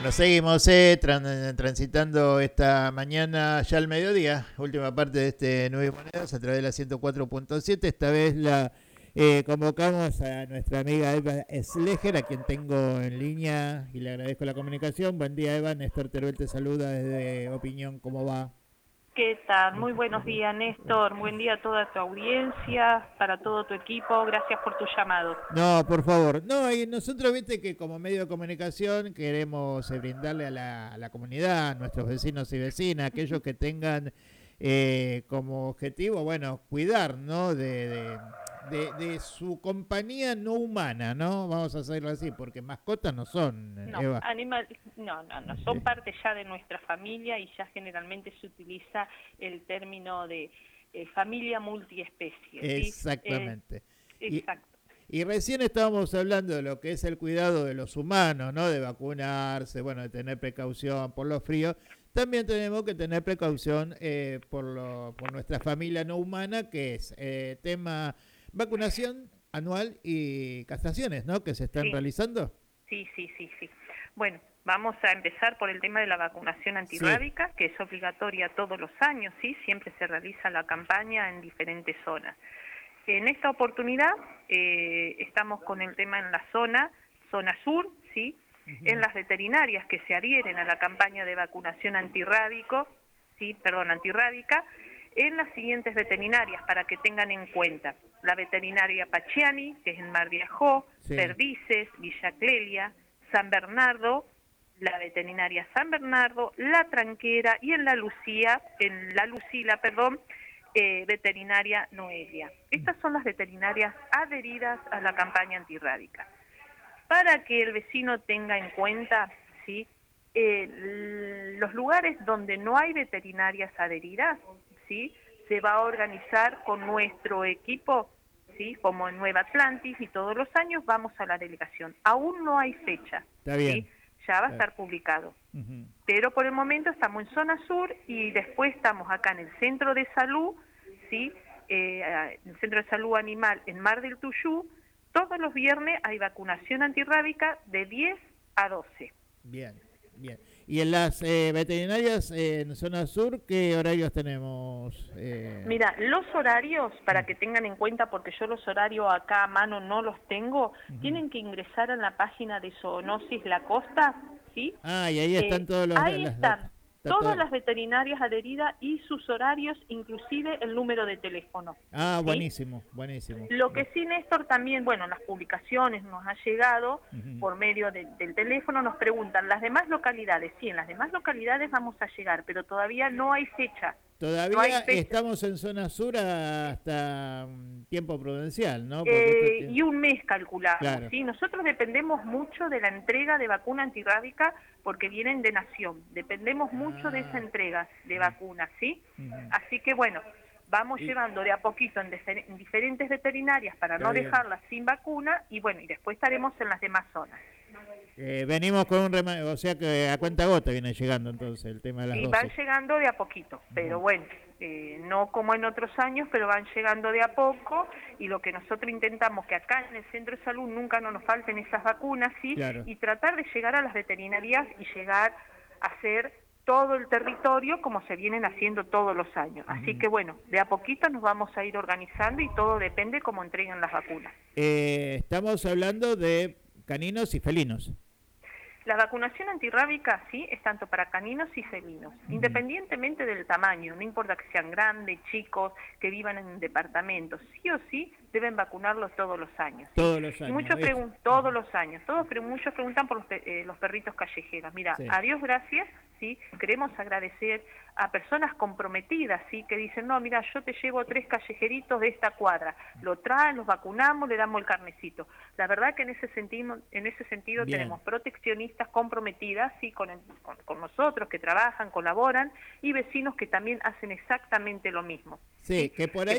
Bueno, seguimos transitando esta mañana ya al mediodía, última parte de este Nueve Monedas a través de la 104.7. Esta vez la convocamos a nuestra amiga Eva Schleger, a quien tengo en línea y le agradezco la comunicación. Buen día, Eva. Néstor Teruel te saluda desde Opinión. ¿Cómo va? ¿Qué tal? Muy buenos días, Néstor. Buen día a toda tu audiencia, para todo tu equipo. Gracias por tu llamado. No, por favor. No, y nosotros, viste que como medio de comunicación queremos brindarle a la comunidad, a nuestros vecinos y vecinas, aquellos que tengan como objetivo, bueno, cuidar, ¿no? De su compañía no humana, ¿no? Vamos a hacerlo así, porque mascotas no son, No, Eva. no. Son parte ya de nuestra familia y ya generalmente se utiliza el término de familia multiespecie. ¿Sí? Exactamente. Exacto. Y recién estábamos hablando de lo que es el cuidado de los humanos, ¿no? De vacunarse, bueno, de tener precaución por los fríos. También tenemos que tener precaución por nuestra familia no humana, que es tema vacunación anual y castraciones, ¿no? Que se están Sí. realizando. Sí. Bueno, vamos a empezar por el tema de la vacunación antirrábica, que es obligatoria todos los años, ¿sí? Siempre se realiza la campaña en diferentes zonas. En esta oportunidad estamos con el tema en la zona sur, ¿sí? En las veterinarias que se adhieren a la campaña de vacunación antirrábica, en las siguientes veterinarias para que tengan en cuenta: la veterinaria Pachiani, que es en Mar de Ajó, Sí. Perdices, Villa Clelia, San Bernardo, la veterinaria San Bernardo, La Tranquera y en la Lucila, veterinaria Noelia. Estas son las veterinarias adheridas a la campaña antirrábica. Para que el vecino tenga en cuenta, ¿sí? Los lugares donde no hay veterinarias adheridas, ¿sí? Se va a organizar con nuestro equipo, ¿sí? Como en Nueva Atlantis, y todos los años vamos a la delegación. Aún no hay fecha. Está bien. ¿Sí? Ya va a estar publicado. Pero por el momento estamos en zona sur y después estamos acá en el centro de salud, ¿sí? El centro de salud animal en Mar del Tuyú. Todos los viernes hay vacunación antirrábica de 10 a 12. Bien. Y en las veterinarias en zona sur, ¿qué horarios tenemos? Mira, los horarios, para que tengan en cuenta, porque yo los horarios acá a mano no los tengo, tienen que ingresar a la página de Zoonosis La Costa, ¿sí? Y ahí están todos los... Ahí están todas las veterinarias adheridas y sus horarios, inclusive el número de teléfono. ¿Sí? Buenísimo. Lo que sí, Néstor, también, bueno, las publicaciones nos ha llegado por medio del teléfono, nos preguntan, las demás localidades, sí, en las demás localidades vamos a llegar, pero todavía no hay fecha. Todavía estamos en zona sur hasta tiempo prudencial, ¿no? Y un mes calculamos, claro. ¿sí? Nosotros dependemos mucho de la entrega de vacuna antirrábica porque vienen de Nación, dependemos mucho de esa entrega de vacunas, ¿sí? Así que bueno, vamos llevando de a poquito en diferentes veterinarias para no dejarlas sin vacuna y bueno, y después estaremos en las demás zonas. Venimos con o sea que a cuenta gota viene llegando entonces el tema de las dosis. Van llegando de a poquito, pero bueno, no como en otros años, pero van llegando de a poco, y lo que nosotros intentamos que acá en el centro de salud nunca no nos falten esas vacunas, ¿sí? Claro. Y tratar de llegar a las veterinarias y llegar a hacer todo el territorio como se vienen haciendo todos los años. Así que bueno, de a poquito nos vamos a ir organizando y todo depende cómo entreguen las vacunas. Estamos hablando de caninos y felinos. La vacunación antirrábica, sí, es tanto para caninos y felinos, independientemente del tamaño, no importa que sean grandes, chicos, que vivan en departamentos, sí o sí deben vacunarlos todos los años. ¿Sí? Todos los años. Todos los años, muchos preguntan por los perritos callejeros. Mira, a Dios gracias, sí, queremos agradecer a personas comprometidas, sí, que dicen, no, mira, yo te llevo 3 callejeritos de esta cuadra, lo traen, los vacunamos, le damos el carnecito. La verdad que en ese sentido tenemos proteccionistas comprometidas, sí, con nosotros, que trabajan, colaboran, y vecinos que también hacen exactamente lo mismo. Sí, que por ahí